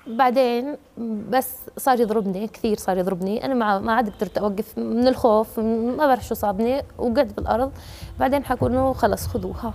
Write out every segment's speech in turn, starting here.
بعدين بس صار يضربني كثير، صار يضربني، انا ما عاد قدرت اوقف من الخوف، ما بعرف شو صابني، وقعدت بالارض. بعدين حكوا انه خلص خذوها.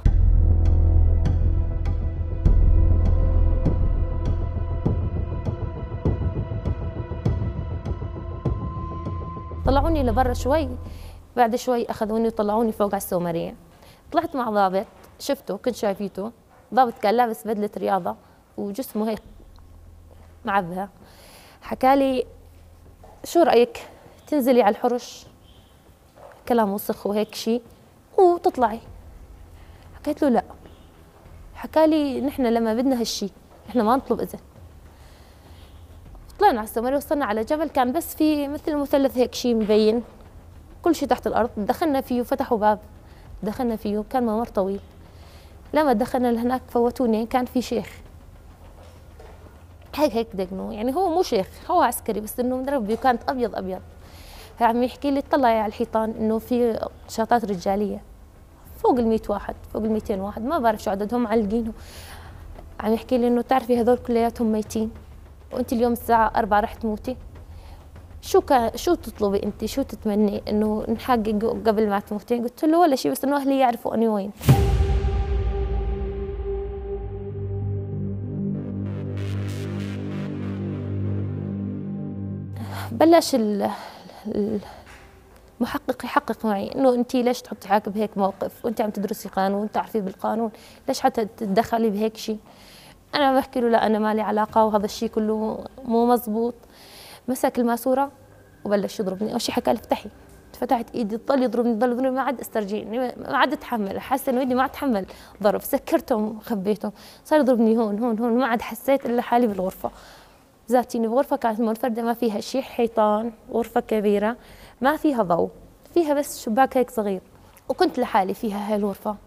طلعوني لبرا شوي، بعد شوي اخذوني وطلعوني فوق على السومريه. طلعت مع ضابط، شفته كنت شايفيته، ضابط كان لابس بدله رياضه وجسمه هيك معبها. حكالي شو رايك تنزلي على الحرش، كلام وسخ وهيك شيء، وتطلعي. حكيت له لا. حكالي نحن لما بدنا هالشيء نحن ما نطلب اذن. طلعنا على السومري، وصلنا على جبل كان بس في مثل مثلث هيك شيء مبين، كل شيء تحت الارض. دخلنا فيه، فتحوا باب، دخلنا فيه، كان ممر طويل. لما دخلنا لهناك فوتوني، كان في شيخ هيك دقنه، يعني هو مو شيخ، هو عسكري بس انه مدربي، وكانت ابيض ابيض. عم يحكي لي اطلعي على الحيطان انه في نشاطات رجاليه فوق ال 100 واحد، فوق ال 200 واحد، ما بعرف شو عددهم، معلقينه. عم يحكي لي انه بتعرفي هذول كلياتهم ميتين، وانت اليوم الساعه 4 رح تموتي. شو تطلبي انت، شو تتمني انه نحقق قبل ما تموتي؟ قلت له ولا شيء، بس انه اهلي يعرفوا اني وين. بلش المحقق يحقق معي انه انت ليش تحطي حالك بهيك موقف، وانت عم تدرسي قانون، تعرفي بالقانون، ليش حتى تتدخلي بهيك شيء؟ انا بحكي له لا، انا ما لي علاقه، وهذا الشيء كله مو مزبوط. مسك الماسوره وبلش يضربني. اول شيء حكى لي افتحي. فتحت ايدي، ضل يضربني ضل يضربني، ما عاد استرجع، ما عاد اتحمل، حاسه انه ايدي ما اتحمل ضرب، سكرتهم وخبيتهم. صار يضربني هون هون هون، ما عاد حسيت الا حالي بالغرفه. ذاتيني بغرفه كانت منفرده، ما فيها شيء، حيطان، غرفه كبيره ما فيها ضوء، فيها بس شباك هيك صغير، وكنت لحالي فيها هاي الغرفه.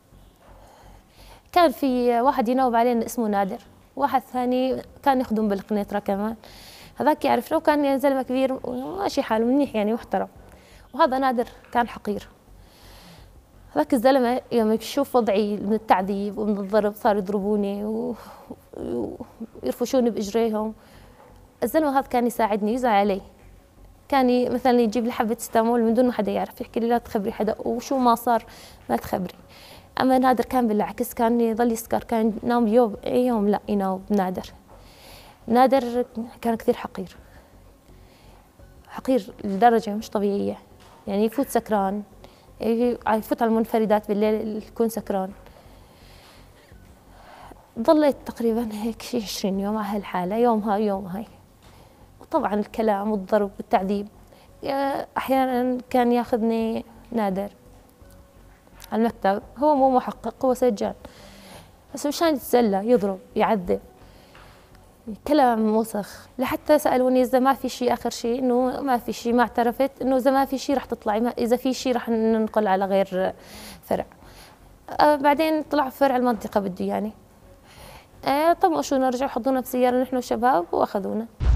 كان في واحد يناوب علينا اسمه نادر، واحد ثاني كان يخدم بالقنيطره كمان. هذاك يعرفنا، وكان زلمه كبير وماشي حاله منيح يعني محترم. وهذا نادر كان حقير. هذاك الزلمه يوم يشوف وضعي من التعذيب ومن الضرب صار يضربوني ويرفشوني باجريهم. الزلمه هذا كان يساعدني، يزعل علي، كان مثلا يجيب لي حبه ستامول من دون ما حدا يعرف، يحكي لي لا تخبري حدا، وشو ما صار ما تخبري. اما نادر كان بالعكس، كان يضل يسكر، كان ينام يوم اي يوم لا ينام. نادر كان كثير حقير، حقير لدرجه مش طبيعيه. يعني يفوت سكران، يفوت على المنفردات بالليل يكون سكران. ضليت تقريبا هيك شي 20 يوم على هالحاله، يوم هاي يوم هاي. وطبعا الكلام والضرب والتعذيب. احيانا كان ياخذني نادر على المكتب، هو مو محقق، هو سجان، بس مشان يتسلى يضرب يعذب، كلام وسخ. لحتى سالوني اذا ما في شيء، اخر شيء انه ما في شيء، ما اعترفت انه اذا ما في شيء رح تطلعي، اذا في شيء رح ننقل على غير فرع. بعدين طلع فرع المنطقه بده يعني. طب شو نرجع حطونا بسياره نحن وشباب واخذونا.